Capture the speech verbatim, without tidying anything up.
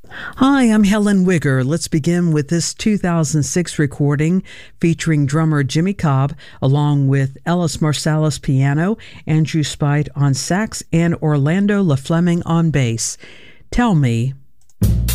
Hi, I'm Helen Wigger. Let's begin with this two thousand six recording featuring drummer Jimmy Cobb, along with Ellis Marsalis piano, Andrew Spite on sax, and Orlando LaFleming on bass. Tell Me.